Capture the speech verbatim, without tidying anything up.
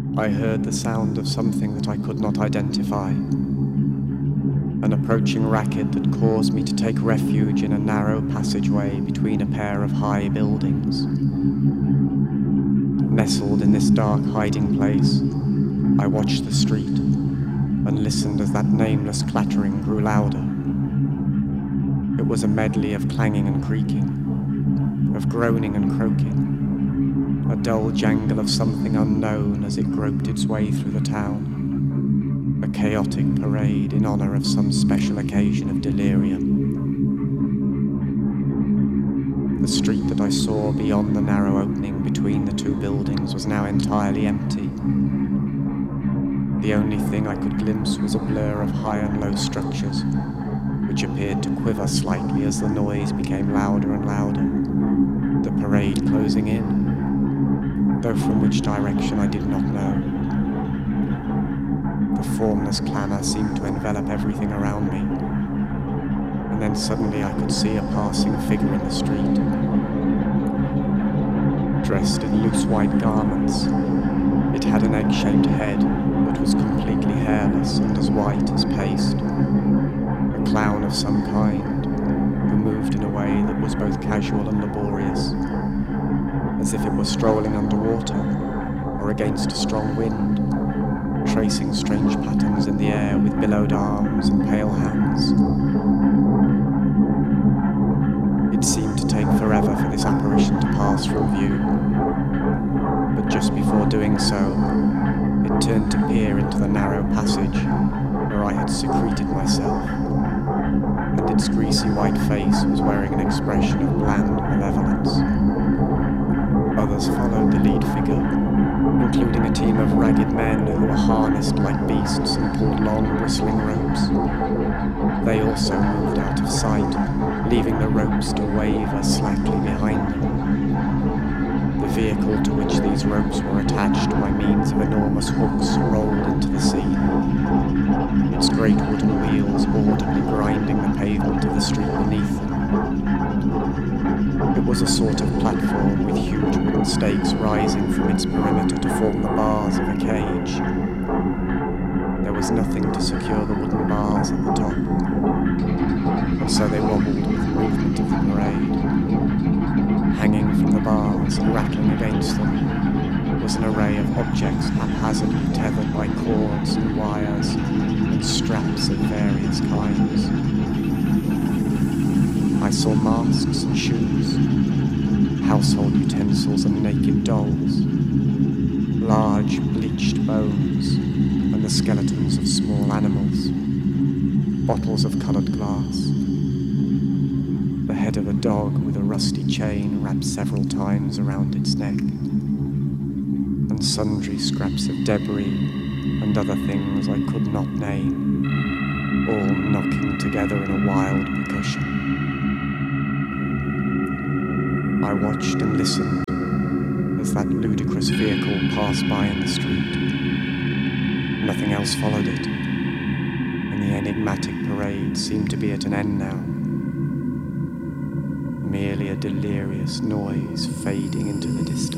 I heard the sound of something that I could not identify. An approaching racket that caused me to take refuge in a narrow passageway between a pair of high buildings. Nestled in this dark hiding place, I watched the street and listened as that nameless clattering grew louder. It was a medley of clanging and creaking, of groaning and croaking, a dull jangle of something unknown as it groped its way through the town. A chaotic parade in honor of some special occasion of delirium. The street that I saw beyond the narrow opening between the two buildings was now entirely empty. The only thing I could glimpse was a blur of high and low structures, which appeared to quiver slightly as the noise became louder and louder, the parade closing in, though from which direction I did not know. The formless clamour seemed to envelop everything around me, and then suddenly I could see a passing figure in the street. Dressed in loose white garments, it had an egg-shaped head that was completely hairless and as white as paste. A clown of some kind, who moved in a way that was both casual and laborious, as if it were strolling underwater or against a strong wind, tracing strange patterns in the air with billowed arms and pale hands. It seemed to take forever for this apparition to pass from view, but just before doing so, it turned to peer into the narrow passage where I had secreted myself, and its greasy white face was wearing an expression of bland malevolence. Others followed the lead figure, including a team of ragged men who were harnessed like beasts and pulled long, bristling ropes. They also moved out of sight, leaving the ropes to waver slackly behind them. The vehicle to which these ropes were attached by means of enormous hooks rolled into the sea, its great wooden wheels audibly grinding the pavement of the street beneath them. It was a sort of platform with huge wooden stakes rising from its perimeter to form the bars of a cage. There was nothing to secure the wooden bars at the top, and so they wobbled with the movement of the parade. Hanging from the bars and rattling against them was an array of objects haphazardly tethered by cords and wires and straps of various kinds. I saw masks and shoes, household utensils and naked dolls, large bleached bones and the skeletons of small animals, bottles of coloured glass, the head of a dog with a rusty chain wrapped several times around its neck, and sundry scraps of debris and other things I could not name, all knocking together in a wild percussion. I watched and listened as that ludicrous vehicle passed by in the street. Nothing else followed it, and the enigmatic parade seemed to be at an end now. Merely a delirious noise fading into the distance.